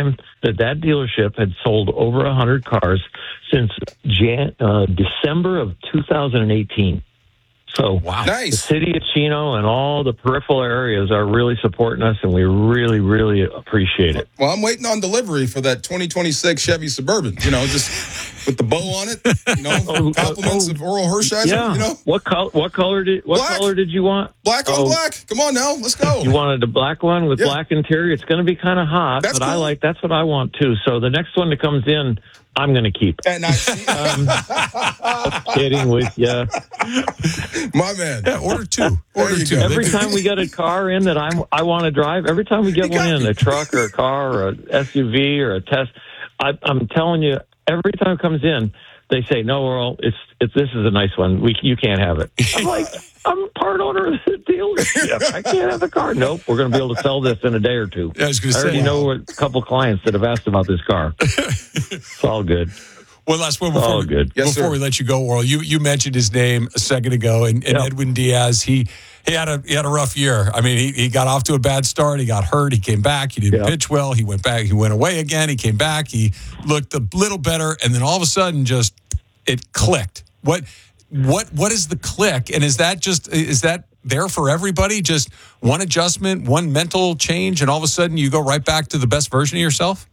time that dealership had sold over 100 cars since December of 2018. So Wow. the Nice. city of Chino and all the peripheral areas are really supporting us, and we really, really appreciate it. Well, I'm waiting on delivery for that 2026 Chevy Suburban. You know, just with the bow on it. You know, compliments of Oral Hershiser. Yeah. You know, What color did you want? black on black. Come on now, let's go. You wanted a black one with black interior. It's going to be kind of hot, That's but cool. that's what I want too. So the next one that comes in, I'm going to keep. And I see, Kidding with you. my man. Yeah, order two. There Order you two. go. Every time we get a car in that I want to drive, every time we get one in, a truck or a car or an SUV or a Tesla, I'm telling you, every time it comes in, they say, "No, Earl, this is a nice one. You can't have it." I'm like, I'm part owner of the dealership. I can't have the car. Nope, we're going to be able to sell this in a day or two. Yeah, I was going to I already say. know a couple clients that have asked about this car. It's all good. One last one All good. Yes, before sir. we let you go, Oral. You mentioned his name a second ago, and Yep. Edwin Diaz. He had a rough year. I mean, he got off to a bad start. He got hurt. He came back. He didn't Yep. pitch well. He went back. He went away again. He came back. He looked a little better, and then all of a sudden, just it clicked. What is the click? And is that there for everybody? Just one adjustment, one mental change, and all of a sudden you go right back to the best version of yourself?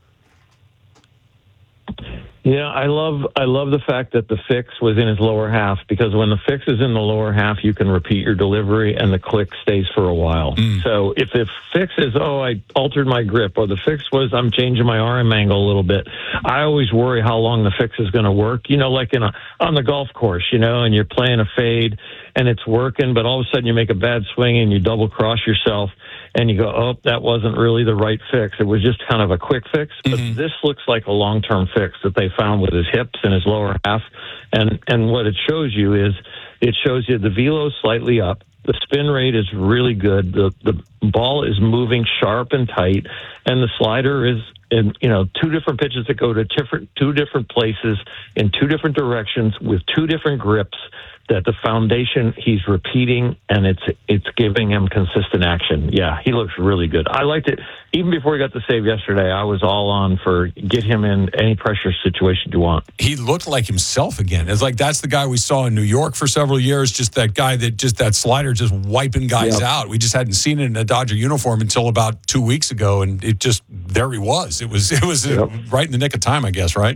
Yeah, I love the fact that the fix was in his lower half, because when the fix is in the lower half, you can repeat your delivery and the click stays for a while. So if the fix is, I altered my grip, or the fix was, I'm changing my arm angle a little bit, I always worry how long the fix is going to work. You know, like on the golf course, you know, and you're playing a fade and it's working, but all of a sudden you make a bad swing and you double cross yourself. And you go, oh, that wasn't really the right fix. It was just kind of a quick fix. But this looks like a long-term fix that they found with his hips and his lower half. And what it shows you is, it shows you the velo is slightly up. The spin rate is really good. The ball is moving sharp and tight. And the slider is, two different pitches that go to two different places in two different directions with two different grips. That the foundation he's repeating, and it's giving him consistent action. Yeah, he looks really good. I liked it. Even before he got the save yesterday, I was all on for get him in any pressure situation you want. He looked like himself again. It's like that's the guy we saw in New York for several years, just that guy that slider just wiping guys out. We just hadn't seen it in a Dodger uniform until about 2 weeks ago, and it just, there he was. It was right in the nick of time, I guess, right?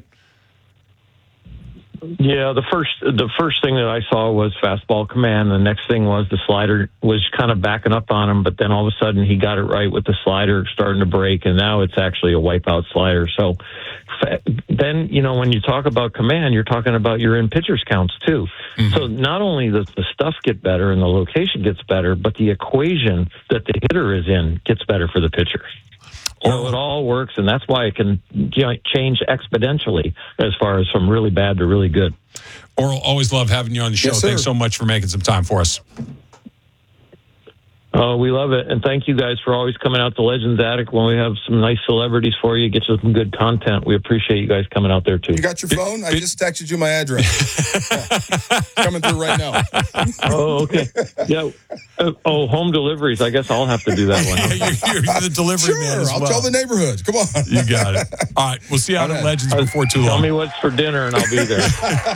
Yeah, the first thing that I saw was fastball command. The next thing was the slider was kind of backing up on him, but then all of a sudden he got it right with the slider starting to break, and now it's actually a wipeout slider. So then, when you talk about command, you're talking about your in pitchers counts too. So not only does the stuff get better and the location gets better, but the equation that the hitter is in gets better for the pitcher. So it all works, and that's why it can change exponentially as far as from really bad to really good. Oral, always love having you on the show. Yes, sir. Thanks so much for making some time for us. Oh, we love it. And thank you guys for always coming out to Legends Attic when we have some nice celebrities for you, get you some good content. We appreciate you guys coming out there, too. You got your phone? I just texted you my address. Yeah. Coming through right now. Oh, okay. Yeah. Home deliveries. I guess I'll have to do that one. You're the delivery Sure, man as I'll well. tell the neighborhood. Come on. You got it. All right, we'll see you out at Legends before too long. Tell me what's for dinner, and I'll be there.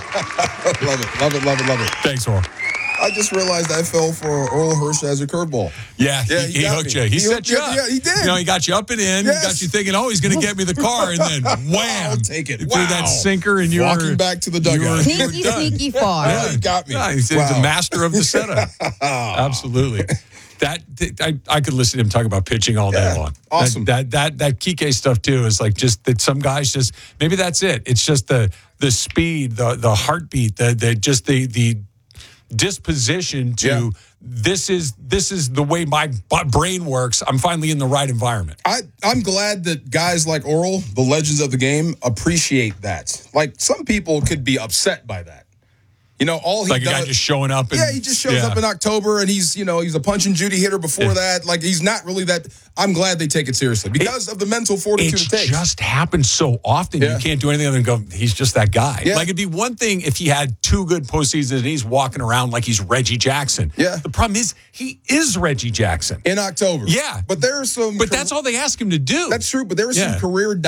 Love it. Thanks, Oral. I just realized I fell for Oral Hershiser curveball. Yeah, he got hooked me. you. He set hooked you me. up. Yeah, he did. He got you up and in. Yes. He got you thinking, he's going to get me the car, and then wham! I'll take it. He threw that sinker, and you Walking were back to the dugout. you were done. Sneaky far. Yeah, he got me. Yeah, he's the master of the setup. Absolutely. I could listen to him talk about pitching all day long. Awesome. That Kike stuff too is like just that some guys just maybe that's it. It's just the speed, the heartbeat, the disposition to this is the way my brain works. I'm finally in the right environment. I'm glad that guys like Oral, the legends of the game, appreciate that. Like some people could be upset by that. All he Like a does, guy just showing up. he just shows up in October, and he's a punch and Judy hitter before that. Like he's not really that. I'm glad they take it seriously because of the mental fortitude it takes. Just happens so often. Yeah. You can't do anything other than go, he's just that guy. Yeah. Like it'd be one thing if he had two good postseasons and he's walking around like he's Reggie Jackson. Yeah. The problem is he is Reggie Jackson. In October. Yeah. But there are some. But that's all they ask him to do. That's true. But there are some career